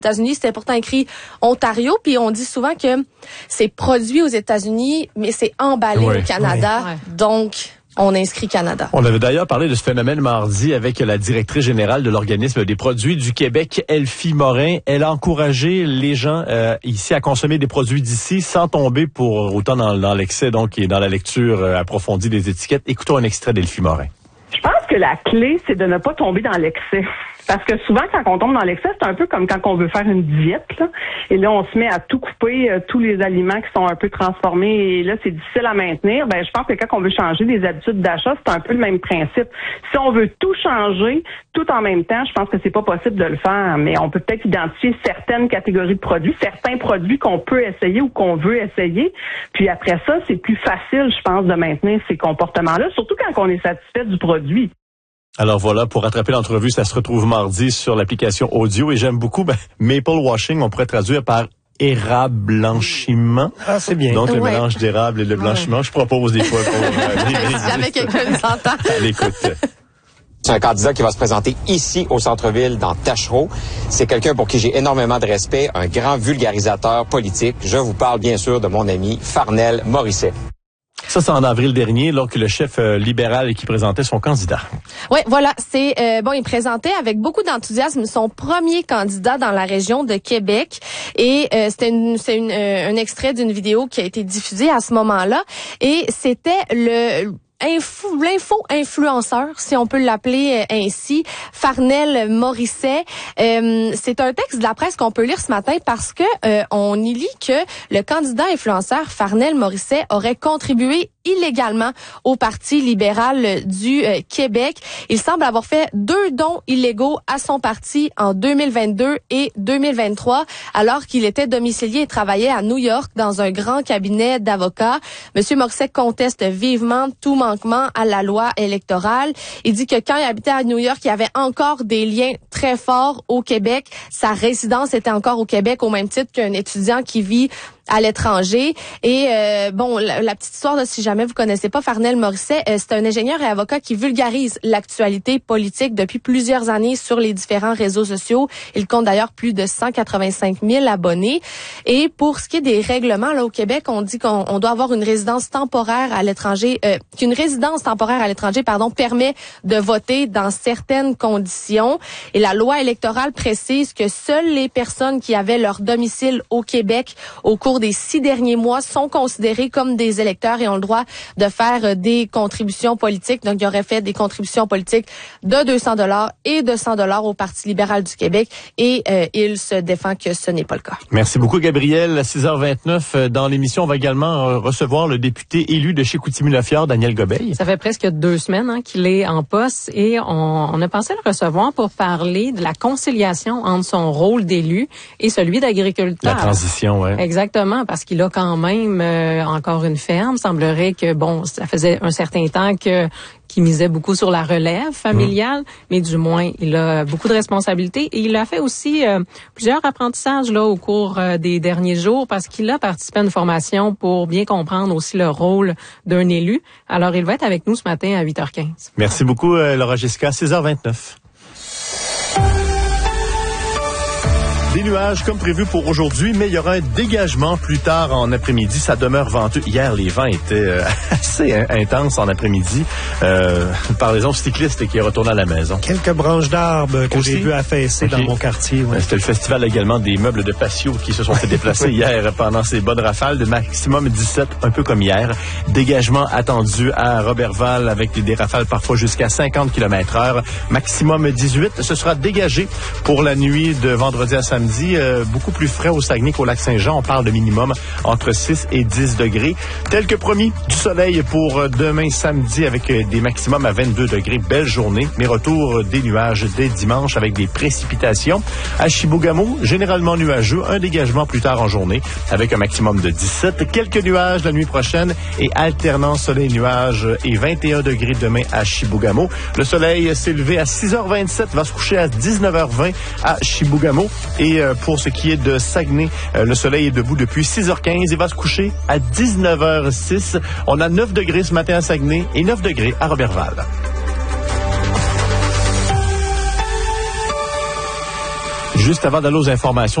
États-Unis, c'était pourtant écrit Ontario, puis on dit souvent que c'est produit aux États-Unis, mais c'est emballé au Canada, donc on inscrit Canada. On avait d'ailleurs parlé de ce phénomène mardi avec la directrice générale de l'organisme des produits du Québec, Elfie Morin. Elle a encouragé les gens ici à consommer des produits d'ici sans tomber pour autant dans l'excès donc et dans la lecture approfondie des étiquettes. Écoutons un extrait d'Elfie Morin. Je pense que la clé, c'est de ne pas tomber dans l'excès. Parce que souvent, quand on tombe dans l'excès, c'est un peu comme quand on veut faire une diète, là. Et là, on se met à tout couper, tous les aliments qui sont un peu transformés. Et là, c'est difficile à maintenir. Ben, je pense que quand on veut changer les habitudes d'achat, c'est un peu le même principe. Si on veut tout changer, tout en même temps, je pense que c'est pas possible de le faire. Mais on peut peut-être identifier certaines catégories de produits, certains produits qu'on peut essayer ou qu'on veut essayer. Puis après ça, c'est plus facile, je pense, de maintenir ces comportements-là, surtout quand on est satisfait du produit. Alors voilà, pour rattraper l'entrevue, ça se retrouve mardi sur l'application audio. Et j'aime beaucoup maple washing, on pourrait traduire par érable blanchiment. Ah, c'est bien. Donc le mélange d'érable et le blanchiment. Je propose des fois pour... si jamais quelqu'un nous entend. À l'écoute. C'est un candidat qui va se présenter ici au centre-ville dans Tachereau. C'est quelqu'un pour qui j'ai énormément de respect, un grand vulgarisateur politique. Je vous parle bien sûr de mon ami Farnell Morisset. Ça, c'est en avril dernier, lors que le chef libéral qui présentait son candidat. Oui, voilà. C'est il présentait avec beaucoup d'enthousiasme son premier candidat dans la région de Québec. Et c'est un extrait d'une vidéo qui a été diffusée à ce moment-là. Et c'était l'info-influenceur, si on peut l'appeler ainsi, Farnell Morisset. C'est un texte de la presse qu'on peut lire ce matin parce que on y lit que le candidat influenceur Farnell Morisset aurait contribué illégalement au Parti libéral du Québec. Il semble avoir fait 2 dons illégaux à son parti en 2022 et 2023, alors qu'il était domicilié et travaillait à New York dans un grand cabinet d'avocats. Monsieur Morisset conteste vivement tout manquement à la loi électorale. Il dit que quand il habitait à New York, il y avait encore des liens très forts au Québec. Sa résidence était encore au Québec, au même titre qu'un étudiant qui vit à l'étranger. Et la petite histoire, là, si jamais vous connaissez pas Farnell Morisset, c'est un ingénieur et avocat qui vulgarise l'actualité politique depuis plusieurs années sur les différents réseaux sociaux. Il compte d'ailleurs plus de 185 000 abonnés. Et pour ce qui est des règlements là au Québec, on dit qu'on doit avoir une résidence temporaire à l'étranger, qu'une résidence temporaire à l'étranger, permet de voter dans certaines conditions. Et la loi électorale précise que seules les personnes qui avaient leur domicile au Québec au cours des 6 derniers mois sont considérés comme des électeurs et ont le droit de faire des contributions politiques. Donc, il aurait fait des contributions politiques de $200 et de $100 au Parti libéral du Québec et il se défend que ce n'est pas le cas. Merci beaucoup, Gabriel. À 6h29, dans l'émission, on va également recevoir le député élu de chez Chicoutimi-Le-Fjord, Daniel Gobeil. Ça fait presque 2 semaines qu'il est en poste et on a pensé le recevoir pour parler de la conciliation entre son rôle d'élu et celui d'agriculteur. La transition, oui. Exactement, parce qu'il a quand même encore une ferme. Semblerait que, ça faisait un certain temps qu'il misait beaucoup sur la relève familiale, mais du moins, il a beaucoup de responsabilités et il a fait aussi plusieurs apprentissages là au cours des derniers jours parce qu'il a participé à une formation pour bien comprendre aussi le rôle d'un élu. Alors, il va être avec nous ce matin à 8h15. Merci beaucoup, Laura Jessica. 6h29. Des nuages comme prévu pour aujourd'hui, mais il y aura un dégagement plus tard en après-midi. Ça demeure venteux. Hier, les vents étaient assez intenses en après-midi. Parlez-en cycliste qui est retourné à la maison. Quelques branches d'arbres que j'ai vu affaisser dans mon quartier. Ouais. C'était le festival également des meubles de patio qui se sont fait déplacer hier pendant ces bonnes rafales de maximum 17, un peu comme hier. Dégagement attendu à Roberval avec des rafales parfois jusqu'à 50 km/h. Maximum 18. Ce sera dégagé pour la nuit de vendredi à samedi. Beaucoup plus frais au Saguenay qu'au Lac-Saint-Jean. On parle de minimum entre 6 et 10 degrés. Tel que promis, du soleil pour demain samedi avec des maximums à 22 degrés. Belle journée, mais retour des nuages dès dimanche avec des précipitations. À Chibougamau, généralement nuageux. Un dégagement plus tard en journée avec un maximum de 17. Quelques nuages la nuit prochaine et alternant soleil-nuages et 21 degrés demain à Chibougamau. Le soleil s'est levé à 6h27, va se coucher à 19h20 à Chibougamau. Et pour ce qui est de Saguenay, le soleil est debout depuis 6h15 et va se coucher à 19h06. On a 9 degrés ce matin à Saguenay et 9 degrés à Roberval. Juste avant d'aller aux informations,